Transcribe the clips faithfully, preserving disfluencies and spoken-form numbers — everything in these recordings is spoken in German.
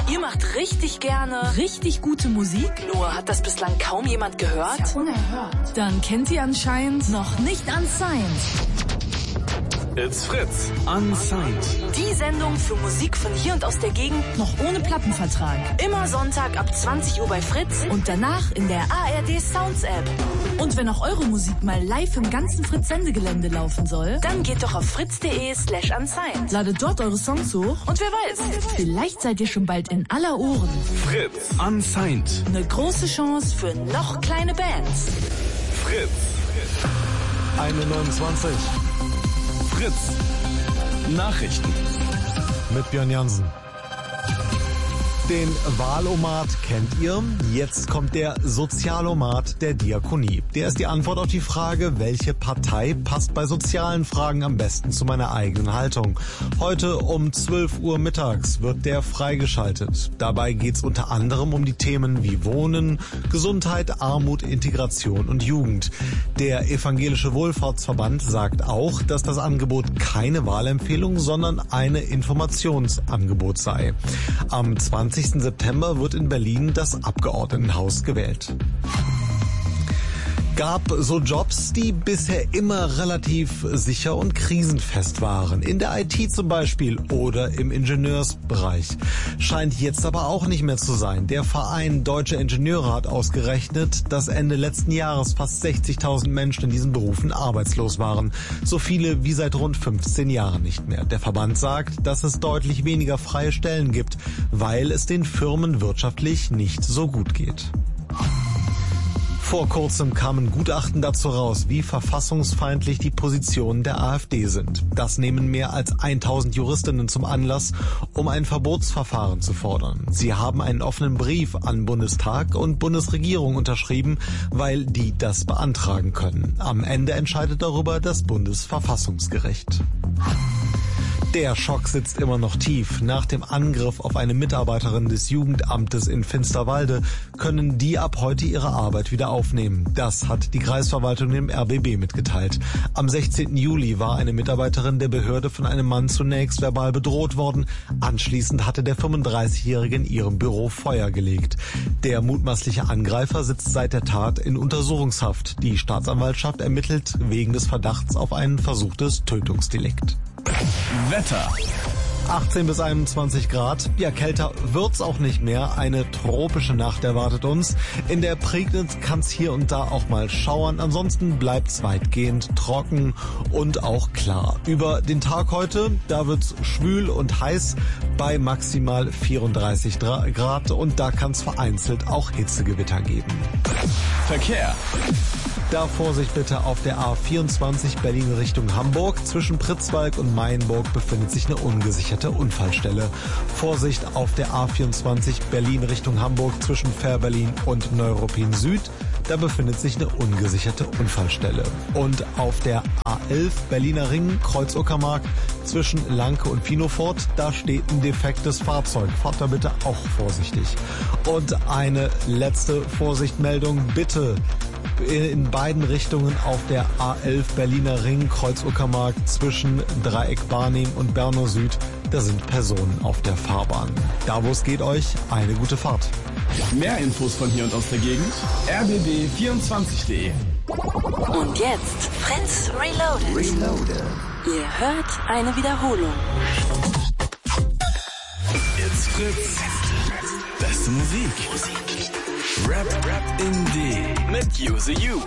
Ihr macht richtig gerne richtig gute Musik. Nur hat das bislang kaum jemand gehört? Das ist ja unerhört. Dann kennt ihr anscheinend noch nicht Unsigned. It's Fritz. Unsigned. Die Sendung für Musik von hier und aus der Gegend. Noch ohne Plattenvertrag. Immer Sonntag ab zwanzig Uhr bei Fritz. Und danach in der A R D Sounds App. Und wenn auch eure Musik mal live im ganzen Fritz-Sendegelände laufen soll, dann geht doch auf fritz.de slash unsigned. Ladet dort eure Songs hoch. Und wer weiß, vielleicht seid ihr schon bald in aller Ohren. Fritz. Unsigned. Eine große Chance für noch kleine Bands. Fritz. Eine neunundzwanzig. Fritz. Nachrichten. Mit Björn Jansen. Den Wahlomat kennt ihr. Jetzt kommt der Sozialomat der Diakonie. Der ist die Antwort auf die Frage, welche Partei passt bei sozialen Fragen am besten zu meiner eigenen Haltung. Heute um zwölf Uhr mittags wird der freigeschaltet. Dabei geht's unter anderem um die Themen wie Wohnen, Gesundheit, Armut, Integration und Jugend. Der Evangelische Wohlfahrtsverband sagt auch, dass das Angebot keine Wahlempfehlung, sondern eine Informationsangebot sei. Am zwanzigsten September wird in Berlin das Abgeordnetenhaus gewählt. Gab so Jobs, die bisher immer relativ sicher und krisenfest waren. In der I T zum Beispiel oder im Ingenieursbereich. Scheint jetzt aber auch nicht mehr zu sein. Der Verein Deutsche Ingenieure hat ausgerechnet, dass Ende letzten Jahres fast sechzigtausend Menschen in diesen Berufen arbeitslos waren. So viele wie seit rund fünfzehn Jahren nicht mehr. Der Verband sagt, dass es deutlich weniger freie Stellen gibt, weil es den Firmen wirtschaftlich nicht so gut geht. Vor kurzem kamen Gutachten dazu raus, wie verfassungsfeindlich die Positionen der AfD sind. Das nehmen mehr als tausend Juristinnen zum Anlass, um ein Verbotsverfahren zu fordern. Sie haben einen offenen Brief an Bundestag und Bundesregierung unterschrieben, weil die das beantragen können. Am Ende entscheidet darüber das Bundesverfassungsgericht. Der Schock sitzt immer noch tief. Nach dem Angriff auf eine Mitarbeiterin des Jugendamtes in Finsterwalde können die ab heute ihre Arbeit wieder aufnehmen. Das hat die Kreisverwaltung dem R B B mitgeteilt. Am sechzehnten Juli war eine Mitarbeiterin der Behörde von einem Mann zunächst verbal bedroht worden. Anschließend hatte der fünfunddreißigjährige in ihrem Büro Feuer gelegt. Der mutmaßliche Angreifer sitzt seit der Tat in Untersuchungshaft. Die Staatsanwaltschaft ermittelt wegen des Verdachts auf ein versuchtes Tötungsdelikt. Wetter. achtzehn bis einundzwanzig Grad. Ja, kälter wird's auch nicht mehr. Eine tropische Nacht erwartet uns. In der Prignitz kann's hier und da auch mal schauern. Ansonsten bleibt's weitgehend trocken und auch klar. Über den Tag heute, da wird's schwül und heiß bei maximal vierunddreißig Grad und da kann's vereinzelt auch Hitzegewitter geben. Verkehr. Da Vorsicht bitte auf der A vierundzwanzig Berlin Richtung Hamburg. Zwischen Pritzwalk und Mayenburg befindet sich eine ungesicherte Unfallstelle. Vorsicht auf der A vierundzwanzig Berlin Richtung Hamburg zwischen Fährberlin und Neuruppin Süd. Da befindet sich eine ungesicherte Unfallstelle. Und auf der A elf Berliner Ring Kreuz Uckermark zwischen Lanke und Finofort, da steht ein defektes Fahrzeug. Fahrt da bitte auch vorsichtig. Und eine letzte Vorsichtmeldung bitte. In beiden Richtungen auf der A elf Berliner Ring, Kreuz Uckermark zwischen Dreieck Barnim und Bernau Süd. Da sind Personen auf der Fahrbahn. Da wo es geht euch, eine gute Fahrt. Mehr Infos von hier und aus der Gegend, r b b vierundzwanzig punkt de. Und jetzt Fritz Reloaded. Reloaded. Ihr hört eine Wiederholung. It's Fritz. Beste Musik. Rap, Rap in D mit Use You.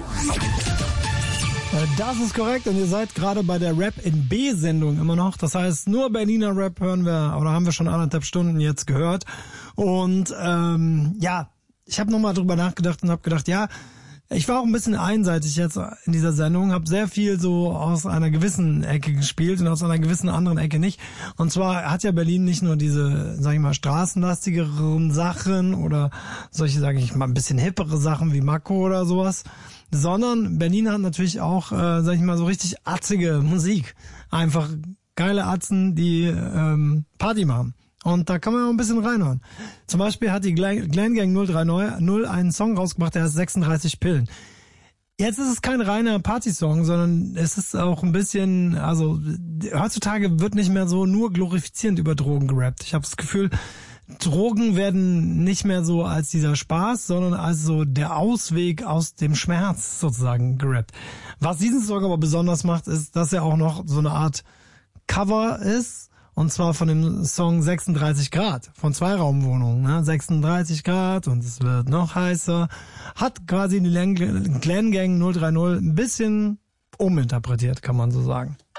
Das ist korrekt und ihr seid gerade bei der Rap in B-Sendung immer noch. Das heißt, nur Berliner Rap hören wir, oder haben wir schon anderthalb Stunden jetzt gehört. Und ähm, ja, ich habe nochmal drüber nachgedacht und habe gedacht, ja, ich war auch ein bisschen einseitig jetzt in dieser Sendung, habe sehr viel so aus einer gewissen Ecke gespielt und aus einer gewissen anderen Ecke nicht. Und zwar hat ja Berlin nicht nur diese, sag ich mal, straßenlastigeren Sachen oder solche, sage ich mal, ein bisschen hippere Sachen wie Mako oder sowas, sondern Berlin hat natürlich auch, äh, sag ich mal, so richtig atzige Musik. Einfach geile Atzen, die ähm, Party machen. Und da kann man auch ein bisschen reinhören. Zum Beispiel hat die Glam Gang null drei null einen Song rausgebracht, der heißt sechsunddreißig Pillen. Jetzt ist es kein reiner Partysong, sondern es ist auch ein bisschen, also heutzutage wird nicht mehr so nur glorifizierend über Drogen gerappt. Ich habe das Gefühl, Drogen werden nicht mehr so als dieser Spaß, sondern als so der Ausweg aus dem Schmerz sozusagen gerappt. Was diesen Song aber besonders macht, ist, dass er auch noch so eine Art Cover ist, und zwar von dem Song sechsunddreißig Grad von Zweiraumwohnungen. Ne? sechsunddreißig Grad und es wird noch heißer. Hat quasi die Clan Gang null drei null ein bisschen uminterpretiert, kann man so sagen.